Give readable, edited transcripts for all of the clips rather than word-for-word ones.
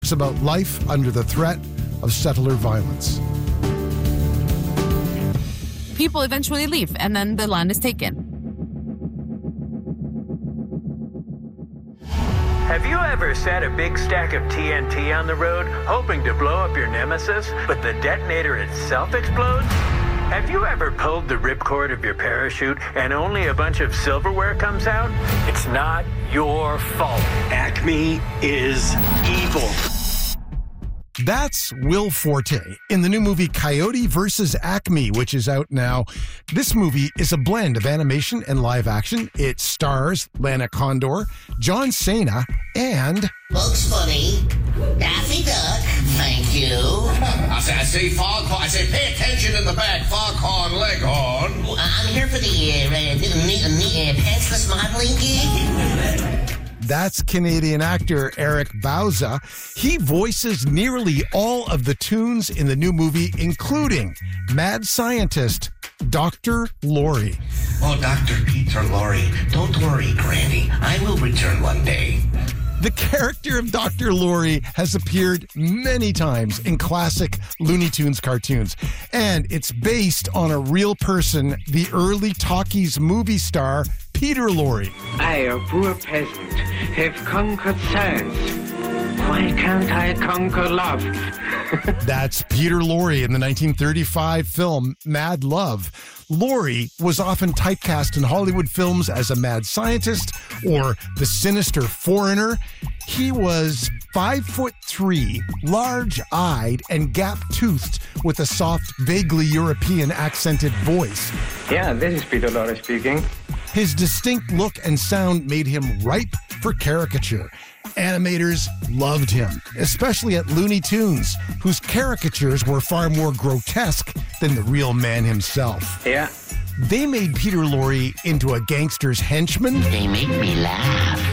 It's about life under the threat of settler violence. People eventually leave, and then the land is taken. Have you ever set a big stack of TNT on the road, hoping to blow up your nemesis, but the detonator itself explodes? Have you ever pulled the ripcord of your parachute and only a bunch of silverware comes out? It's not your fault. Acme is evil. That's Will Forte in the new movie Coyote vs. Acme, which is out now. This movie is a blend of animation and live action. It stars Lana Condor, John Cena, and... Bugs Bunny, Daffy Duck, thank you. I say Foghorn. I say pay attention in the back, Foghorn Leghorn. I'm here for the pantsless modeling gig. That's Canadian actor Eric Bauza. He voices nearly all of the tunes in the new movie, including mad scientist Dr. Lorry. Oh, Dr. Peter Lorry, don't worry, Granny. I will return one day. The character of Dr. Lorry has appeared many times in classic Looney Tunes cartoons, and it's based on a real person, the early talkies movie star Peter Lorre. I, a poor peasant, have conquered science. Why can't I conquer love? That's Peter Lorre in the 1935 film Mad Love. Lorre was often typecast in Hollywood films as a mad scientist or the sinister foreigner. He was 5'3", large-eyed and gap-toothed with a soft, vaguely European accented voice. Yeah, this is Peter Lorre speaking. His distinct look and sound made him ripe for caricature. Animators loved him, especially at Looney Tunes, whose caricatures were far more grotesque than the real man himself. Yeah. They made Peter Lorre into a gangster's henchman. They make me laugh.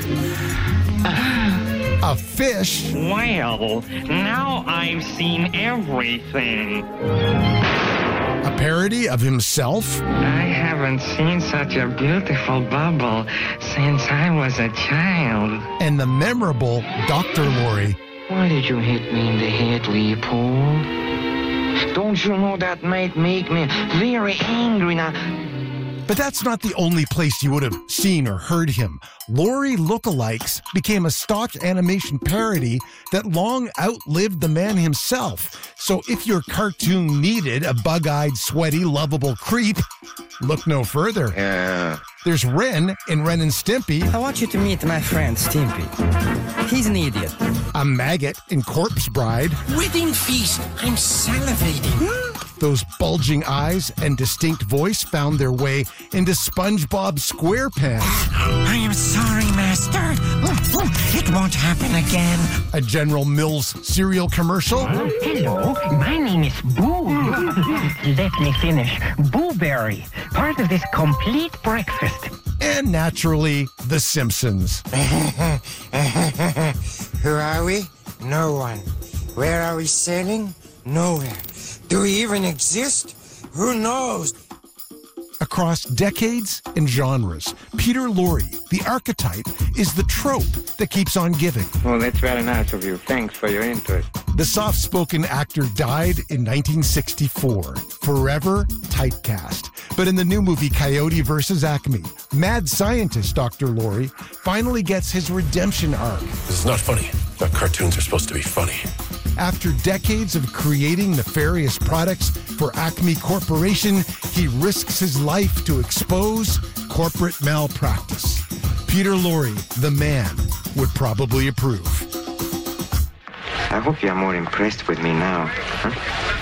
A fish. Well, now I've seen everything. A parody of himself. I haven't seen such a beautiful bubble since I was a child. And the memorable Dr. Lorre. Why did you hit me in the head, Leopold? Don't you know that might make me very angry now? But that's not the only place you would have seen or heard him. Lorre lookalikes became a stock animation parody that long outlived the man himself. So if your cartoon needed a bug-eyed, sweaty, lovable creep, look no further. Yeah. There's Ren in Ren and Stimpy. I want you to meet my friend Stimpy. He's an idiot. A maggot in Corpse Bride. Wedding feast, I'm salivating. Those bulging eyes and distinct voice found their way into SpongeBob SquarePants. I am sorry, Master. It won't happen again. A General Mills cereal commercial. Hello, my name is Boo. Let me finish. Booberry, part of this complete breakfast. And naturally, The Simpsons. Who are we? No one. Where are we sailing? Nowhere. Do we even exist? Who knows? Across decades and genres, Peter Lorre, the archetype, is the trope that keeps on giving. Well, that's very nice of you. Thanks for your interest. The soft-spoken actor died in 1964, forever typecast. But in the new movie Coyote vs. Acme, mad scientist Dr. Lorre finally gets his redemption arc. This is not funny. Cartoons are supposed to be funny. After decades of creating nefarious products for Acme Corporation, he risks his life to expose corporate malpractice. Peter Lorre, the man, would probably approve. I hope you're more impressed with me now. Huh?